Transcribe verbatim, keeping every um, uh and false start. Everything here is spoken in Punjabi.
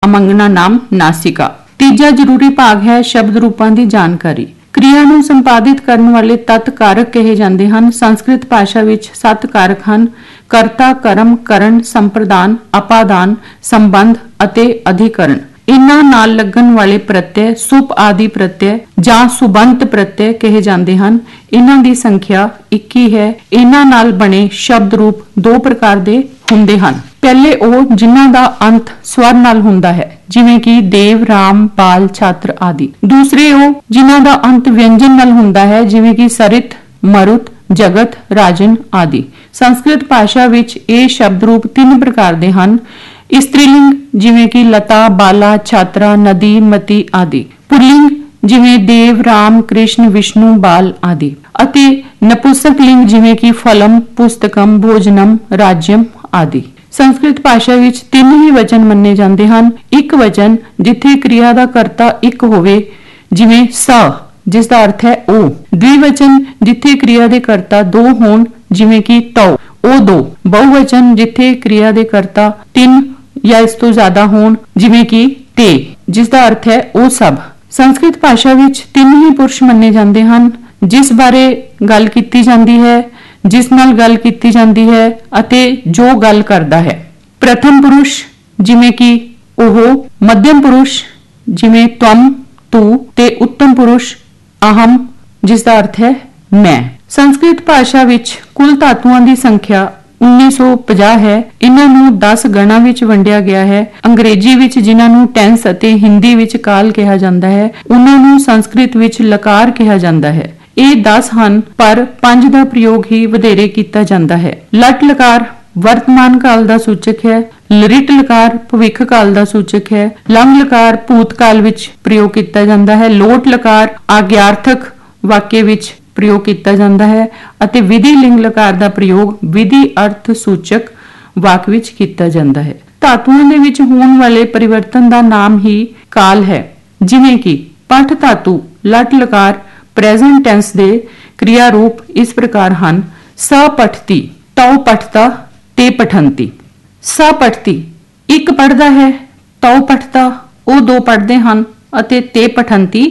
ਅਮੰਗਨਾ ਨਾਮ ਨਾਸਿਕਾ। ਤੀਜਾ ਜ਼ਰੂਰੀ ਭਾਗ ਹੈ ਸ਼ਬਦ ਰੂਪਾਂ ਦੀ ਜਾਣਕਾਰੀ। क्रिया ਨੂੰ ਸੰਪਾਦਿਤ ਕਰਨ ਵਾਲੇ ਤੱਤ ਕਾਰਕ ਕਹੇ ਜਾਂਦੇ ਹਨ। ਸੰਸਕ੍ਰਿਤ ਭਾਸ਼ਾ ਵਿੱਚ ਸੱਤ ਕਾਰਕ ਹਨ: ਕਰਤਾ, ਕਰਮ, ਕਰਨ, ਸੰਪਰਦਾਨ, ਅਪਾਦਾਨ, ਸੰਬੰਧ ਅਤੇ ਅਧਿਕਰਨ। ਇਹਨਾਂ ਨਾਲ ਲੱਗਣ ਵਾਲੇ ਪ੍ਰਤਯ ਸੁਪ ਆਦਿ ਪ੍ਰਤਯ ਜਾਂ ਸੁਬੰਤ ਪ੍ਰਤਯ ਕਹੇ ਜਾਂਦੇ ਹਨ। ਇਹਨਾਂ ਦੀ ਸੰਖਿਆ ਇੱਕੀ ਹੈ। ਇਹਨਾਂ ਨਾਲ ਬਣੇ ਸ਼ਬਦ ਰੂਪ ਦੋ ਪ੍ਰਕਾਰ ਦੇ ਹੁੰਦੇ ਹਨ। ਪਹਿਲੇ ਉਹ ਜਿਨ੍ਹਾਂ ਦਾ ਅੰਤ ਸਵਰ ਨਾਲ ਹੁੰਦਾ ਹੈ, ਜਿਵੇਂ ਕਿ ਦੇਵ, ਰਾਮ, ਬਾਲ, ਛਾਤਰ ਆਦਿ। ਦੂਸਰੇ ਉਹ ਜਿਨ੍ਹਾਂ ਦਾ ਅੰਤ ਵਿਅੰਜਨ ਨਾਲ ਹੁੰਦਾ ਹੈ, ਜਿਵੇਂ ਕਿ ਸਰਿਤ, ਮਰੁਤ, ਜਗਤ, ਰਾਜਨ ਆਦਿ। ਸੰਸਕ੍ਰਿਤ ਭਾਸ਼ਾ ਵਿੱਚ ਇਹ ਸ਼ਬਦ ਰੂਪ ਤਿੰਨ ਪ੍ਰਕਾਰ ਦੇ ਹਨ: ਇਸਤਰੀਲਿੰਗ ਜਿਵੇਂ ਕਿ ਲਤਾ, ਬਾਲਾ, ਛਾਤਰਾ, ਨਦੀ, ਮਤੀ ਆਦਿ। ਪੁੱਲਿੰਗ ਜਿਵੇਂ ਦੇਵ, ਰਾਮ, ਕ੍ਰਿਸ਼ਨ, ਵਿਸ਼ਨੂੰ, ਬਾਲ ਆਦਿ। ਅਤੇ ਨਪੁੰਸਕ ਲਿੰਗ ਜਿਵੇਂ ਕਿ ਫਲਮ, ਪੁਸਤਕਮ, ਭੋਜਨਮ, ਰਾਜ੍ਯਮ ਆਦਿ। ਸੰਸਕ੍ਰਿਤ ਭਾਸ਼ਾ ਵਿੱਚ ਤਿੰਨ ਹੀ ਵਚਨ ਮੰਨੇ ਜਾਂਦੇ ਹਨ। ਇੱਕ ਵਚਨ ਜਿੱਥੇ ਕਿਰਿਆ ਦਾ ਕਰਤਾ ਇੱਕ ਹੋਵੇ, ਜਿਵੇਂ ਸ, ਜਿਸ ਦਾ ਅਰਥ ਹੈ ਉਹ। द्विवचन ਜਿੱਥੇ ਕਿਰਿਆ ਦੇ ਕਰਤਾ ਦੋ ਹੋਣ, ਜਿਵੇਂ ਕਿ ਤਉ, ਉਹ ਦੋ। ਬਹੁਵਚਨ ਜਿੱਥੇ ਕਿਰਿਆ ਦੇ ਕਰਤਾ ਤਿੰਨ ਜਾਂ ਇਸ ਤੋਂ ਜ਼ਿਆਦਾ ਹੋਣ, ਜਿਵੇਂ ਕਿ ਤੇ, ਜਿਸ ਦਾ ਅਰਥ ਹੈ ਉਹ ਸਭ। ਸੰਸਕ੍ਰਿਤ ਭਾਸ਼ਾ ਵਿੱਚ ਤਿੰਨ ਹੀ ਪੁਰਸ਼ ਮੰਨੇ ਜਾਂਦੇ ਹਨ: ਜਿਸ ਬਾਰੇ ਗੱਲ ਕੀਤੀ ਜਾਂਦੀ ਹੈ, ਜਿਸ ਨਾਲ ਗੱਲ ਕੀਤੀ ਜਾਂਦੀ ਹੈ ਅਤੇ ਜੋ ਗੱਲ ਕਰਦਾ ਹੈ। ਪ੍ਰਥਮ ਪੁਰਸ਼ ਜਿਵੇਂ ਕਿ ਉਹ, ਮੱਧਮ ਪੁਰਸ਼ ਜਿਵੇਂ ਤਵਮ, ਤੂੰ, ਤੇ ਉੱਤਮ ਪੁਰਸ਼ ਅਹਮ, ਜਿਸ ਦਾ ਅਰਥ ਹੈ ਮੈਂ। ਸੰਸਕ੍ਰਿਤ ਭਾਸ਼ਾ ਵਿੱਚ ਕੁੱਲ ਧਾਤੂਆਂ ਦੀ ਸੰਖਿਆ ਉੱਨੀ ਸੌ ਪੰਜਾਹ ਹੈ। ਇਹਨਾਂ ਨੂੰ ਦਸ ਗਣਾਂ ਵਿੱਚ ਵੰਡਿਆ ਗਿਆ ਹੈ। ਅੰਗਰੇਜ਼ੀ ਵਿੱਚ ਜਿਨ੍ਹਾਂ ਨੂੰ ਟੈਂਸ ਅਤੇ ਹਿੰਦੀ ਵਿੱਚ ਕਾਲ ਕਿਹਾ ਜਾਂਦਾ ਹੈ, ਉਹਨਾਂ ਨੂੰ ਸੰਸਕ੍ਰਿਤ ਵਿੱਚ ਲਕਾਰ ਕਿਹਾ ਜਾਂਦਾ ਹੈ। ਇਹ ਦਸ ਹਨ, ਪਰ ਪੰਜ ਦਾ ਪ੍ਰਯੋਗ ਹੀ ਵਧੇਰੇ ਕੀਤਾ ਜਾਂਦਾ ਹੈ। ਲਟ ਲਕਾਰ ਵਰਤਮਾਨ ਕਾਲ ਦਾ ਸੂਚਕ ਹੈ। ਲਿਟ ਲਕਾਰ ਭਵਿੱਖ ਕਾਲ ਦਾ ਸੂਚਕ ਹੈ। ਲੰਗ ਲਕਾਰ ਭੂਤਕਾਲ ਵਿੱਚ ਪ੍ਰਯੋਗ ਕੀਤਾ ਜਾਂਦਾ ਹੈ। ਲੋਟ ਲਕਾਰ ਆਗਿਆਰਥਕ ਵਾਕਿਆ ਵਿੱਚ ਪ੍ਰਯੋਗ ਕੀਤਾ ਜਾਂਦਾ ਹੈ ਅਤੇ ਵਿਧੀ ਲਿੰਗ ਲਕਾਰ ਦਾ ਪ੍ਰਯੋਗ ਵਿਧੀ ਅਰਥ ਸੂਚਕ ਵਾਕ ਵਿੱਚ ਕੀਤਾ ਜਾਂਦਾ ਹੈ। ਧਾਤੂਆਂ ਦੇ ਵਿੱਚ ਹੋਣ ਵਾਲੇ ਪਰਿਵਰਤਨ ਦਾ ਨਾਮ ਹੀ ਕਾਲ ਹੈ। ਜਿਵੇਂ ਕਿ ਪਠ ਧਾਤੂ ਲਟ ਲਕਾਰ ਪ੍ਰੈਜ਼ੈਂਟ ਟੈਂਸ ਦੇ क्रिया रूप इस प्रकार ਹਨ: ਸ ਪਠਤੀ, ਤਉ ਪਠਤਾ, ਤੇ ਪਠੰਤੀ। ਸ ਪਠਤੀ ਇੱਕ ਪੜਦਾ ਹੈ, ਤਉ ਪਠਤਾ ਉਹ ਦੋ ਪੜਦੇ ਹਨ ਅਤੇ ਤੇ ਪਠੰਤੀ